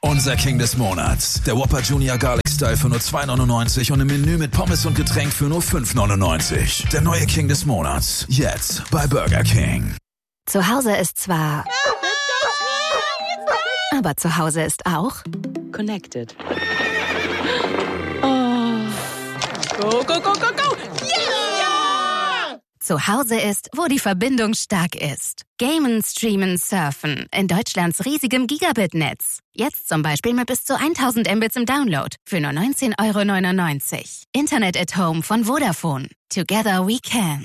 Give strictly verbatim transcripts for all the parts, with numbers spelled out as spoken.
Unser King des Monats. Der Whopper Junior Garlic Style für nur zwei neunundneunzig und im Menü mit Pommes und Getränk für nur fünf neunundneunzig. Der neue King des Monats. Jetzt bei Burger King. Zu Hause ist zwar... Aber zu Hause ist auch... Connected. Oh. Go, go, go, go, go! Yeah! Zu Hause ist, wo die Verbindung stark ist. Gamen, streamen, surfen. In Deutschlands riesigem Gigabit-Netz. Jetzt zum Beispiel mit bis zu tausend Mbits im Download. Für nur neunzehn Euro neunundneunzig. Internet at Home von Vodafone. Together we can.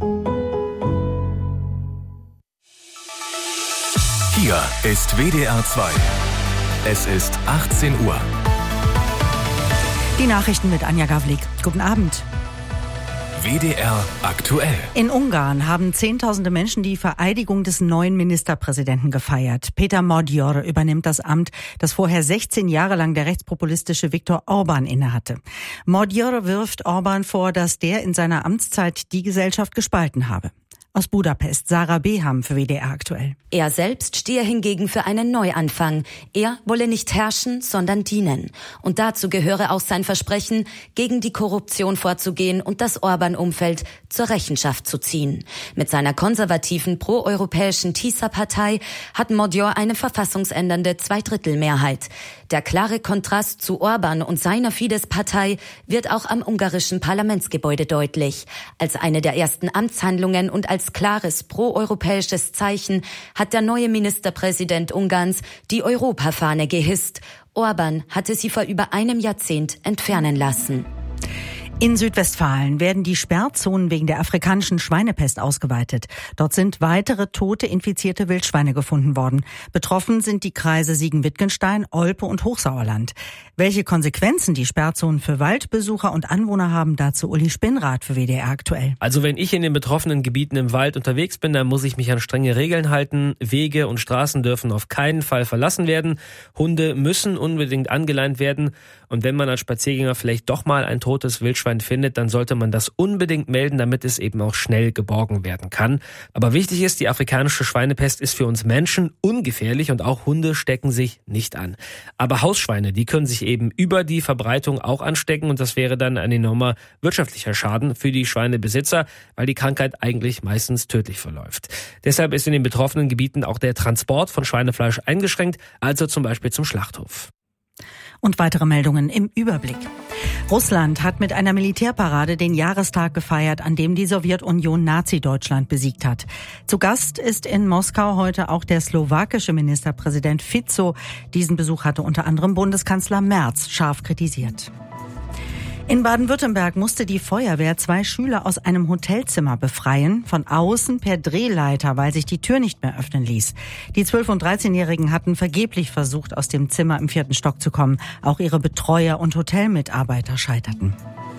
Hier ist W D R zwei. Es ist achtzehn Uhr. Die Nachrichten mit Anja Gavlik. Guten Abend. W D R aktuell. In Ungarn haben Zehntausende Menschen die Vereidigung des neuen Ministerpräsidenten gefeiert. Peter Magyar übernimmt das Amt, das vorher sechzehn Jahre lang der rechtspopulistische Viktor Orbán innehatte. Magyar wirft Orbán vor, dass der in seiner Amtszeit die Gesellschaft gespalten habe. Aus Budapest, Sarah Beham für W D R aktuell. Er selbst stehe hingegen für einen Neuanfang. Er wolle nicht herrschen, sondern dienen. Und dazu gehöre auch sein Versprechen, gegen die Korruption vorzugehen und das Orbán-Umfeld zur Rechenschaft zu ziehen. Mit seiner konservativen proeuropäischen TISA-Partei hat Magyar eine verfassungsändernde Zweidrittelmehrheit. Der klare Kontrast zu Orbán und seiner Fidesz-Partei wird auch am ungarischen Parlamentsgebäude deutlich. Als eine der ersten Amtshandlungen und als klares proeuropäisches Zeichen hat der neue Ministerpräsident Ungarns die Europafahne gehisst. Orbán hatte sie vor über einem Jahrzehnt entfernen lassen. In Südwestfalen werden die Sperrzonen wegen der afrikanischen Schweinepest ausgeweitet. Dort sind weitere tote, infizierte Wildschweine gefunden worden. Betroffen sind die Kreise Siegen-Wittgenstein, Olpe und Hochsauerland. Welche Konsequenzen die Sperrzonen für Waldbesucher und Anwohner haben, dazu Uli Spinnrath für W D R aktuell. Also wenn ich in den betroffenen Gebieten im Wald unterwegs bin, dann muss ich mich an strenge Regeln halten. Wege und Straßen dürfen auf keinen Fall verlassen werden. Hunde müssen unbedingt angeleint werden. Und wenn man als Spaziergänger vielleicht doch mal ein totes Wildschwein findet, dann sollte man das unbedingt melden, damit es eben auch schnell geborgen werden kann. Aber wichtig ist, die afrikanische Schweinepest ist für uns Menschen ungefährlich und auch Hunde stecken sich nicht an. Aber Hausschweine, die können sich eben über die Verbreitung auch anstecken und das wäre dann ein enormer wirtschaftlicher Schaden für die Schweinebesitzer, weil die Krankheit eigentlich meistens tödlich verläuft. Deshalb ist in den betroffenen Gebieten auch der Transport von Schweinefleisch eingeschränkt, also zum Beispiel zum Schlachthof. Und weitere Meldungen im Überblick. Russland hat mit einer Militärparade den Jahrestag gefeiert, an dem die Sowjetunion Nazi-Deutschland besiegt hat. Zu Gast ist in Moskau heute auch der slowakische Ministerpräsident Fico. Diesen Besuch hatte unter anderem Bundeskanzler Merz scharf kritisiert. In Baden-Württemberg musste die Feuerwehr zwei Schüler aus einem Hotelzimmer befreien, von außen per Drehleiter, weil sich die Tür nicht mehr öffnen ließ. Die zwölf- und dreizehnjährigen hatten vergeblich versucht, aus dem Zimmer im vierten Stock zu kommen. Auch ihre Betreuer und Hotelmitarbeiter scheiterten.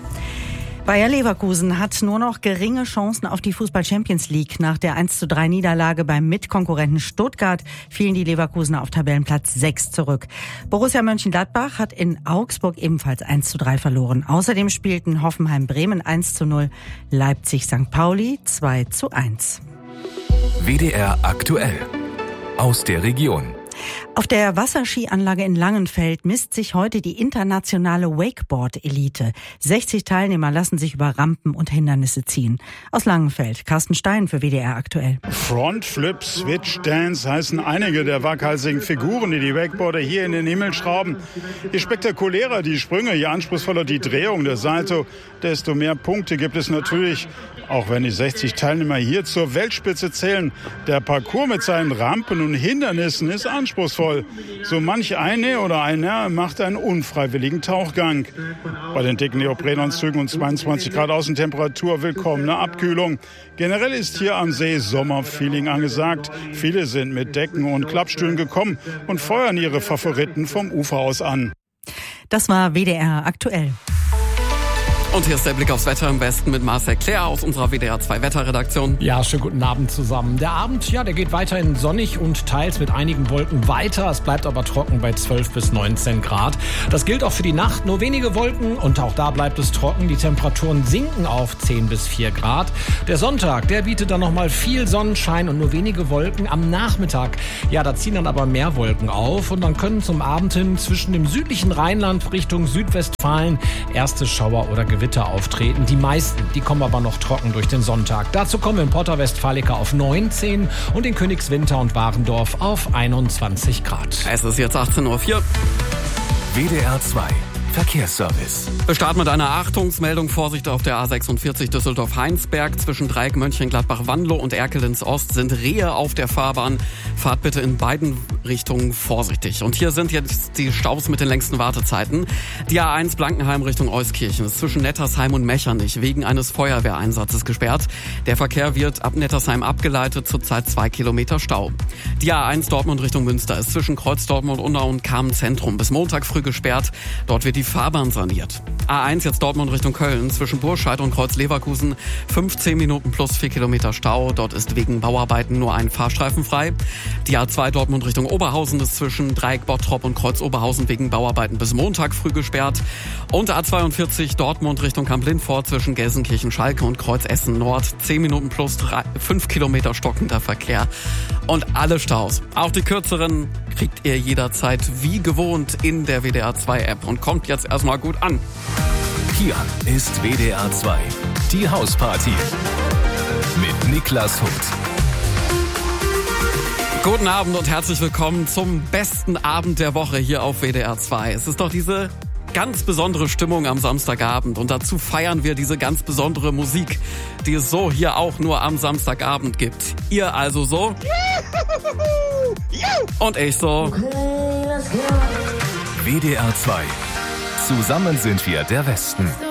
Bayer Leverkusen hat nur noch geringe Chancen auf die Fußball-Champions League. Nach der eins zu drei Niederlage beim Mitkonkurrenten Stuttgart fielen die Leverkusener auf Tabellenplatz sechs zurück. Borussia Mönchengladbach hat in Augsburg ebenfalls eins zu drei verloren. Außerdem spielten Hoffenheim-Bremen eins zu null, Leipzig-Sankt Pauli zwei zu eins. W D R aktuell. Aus der Region. Auf der Wasserskianlage in Langenfeld misst sich heute die internationale Wakeboard-Elite. sechzig Teilnehmer lassen sich über Rampen und Hindernisse ziehen. Aus Langenfeld, Carsten Stein für W D R aktuell. Front, Flip, Switch, Dance heißen einige der waghalsigen Figuren, die die Wakeboarder hier in den Himmel schrauben. Je spektakulärer die Sprünge, je anspruchsvoller die Drehung der Salto, desto mehr Punkte gibt es natürlich. Auch wenn die sechzig Teilnehmer hier zur Weltspitze zählen. Der Parcours mit seinen Rampen und Hindernissen ist anspruchsvoll. So manch eine oder einer macht einen unfreiwilligen Tauchgang. Bei den dicken Neoprenanzügen und zweiundzwanzig Grad Außentemperatur willkommene Abkühlung. Generell ist hier am See Sommerfeeling angesagt. Viele sind mit Decken und Klappstühlen gekommen und feuern ihre Favoriten vom Ufer aus an. Das war W D R aktuell. Und hier ist der Blick aufs Wetter im Westen mit Marcel Claire aus unserer W D R zwei Wetterredaktion. Ja, schönen guten Abend zusammen. Der Abend, ja, der geht weiterhin sonnig und teils mit einigen Wolken weiter. Es bleibt aber trocken bei zwölf bis neunzehn Grad. Das gilt auch für die Nacht. Nur wenige Wolken und auch da bleibt es trocken. Die Temperaturen sinken auf zehn bis vier Grad. Der Sonntag, der bietet dann nochmal viel Sonnenschein und nur wenige Wolken. Am Nachmittag, ja, da ziehen dann aber mehr Wolken auf und dann können zum Abend hin zwischen dem südlichen Rheinland Richtung Südwestfalen erste Schauer oder Gewitter auftreten. Die meisten, die kommen aber noch trocken durch den Sonntag. Dazu kommen wir in Porta Westfalica auf neunzehn und in Königswinter und Warendorf auf einundzwanzig Grad. Es ist jetzt achtzehn Uhr vier. W D R zwei Verkehrsservice. Wir starten mit einer Achtungsmeldung. Vorsicht auf der A sechsundvierzig Düsseldorf-Heinsberg. Zwischen Dreieck Mönchengladbach-Wanlo und Erkelenz-Ost sind Rehe auf der Fahrbahn. Fahrt bitte in beiden Richtungen vorsichtig. Und hier sind jetzt die Staus mit den längsten Wartezeiten. Die A eins Blankenheim Richtung Euskirchen ist zwischen Nettersheim und Mechernich wegen eines Feuerwehreinsatzes gesperrt. Der Verkehr wird ab Nettersheim abgeleitet, zurzeit zwei Kilometer Stau. Die A eins Dortmund Richtung Münster ist zwischen Kreuz Dortmund-Unna und Kamen-Zentrum bis Montag früh gesperrt. Dort wird die Fahrbahn saniert. A eins jetzt Dortmund Richtung Köln, zwischen Burscheid und Kreuz Leverkusen, fünfzehn Minuten plus vier Kilometer Stau. Dort ist wegen Bauarbeiten nur ein Fahrstreifen frei. Die A zwei Dortmund Richtung Oberhausen ist zwischen Dreieck Bottrop und Kreuz Oberhausen wegen Bauarbeiten bis Montag früh gesperrt. Und A zweiundvierzig Dortmund Richtung Kamp-Lindfort zwischen Gelsenkirchen-Schalke und Kreuz Essen Nord, zehn Minuten plus fünf Kilometer stockender Verkehr. Und alle Staus, auch die kürzeren, kriegt ihr jederzeit wie gewohnt in der W D R zwei App und kommt jetzt erstmal gut an. Hier ist W D R zwei, die Hausparty mit Niklas Huth. Guten Abend und herzlich willkommen zum besten Abend der Woche hier auf W D R zwei. Es ist doch diese ganz besondere Stimmung am Samstagabend und dazu feiern wir diese ganz besondere Musik, die es so hier auch nur am Samstagabend gibt. Ihr also so und ich so. W D R zwei. Zusammen sind wir der Westen.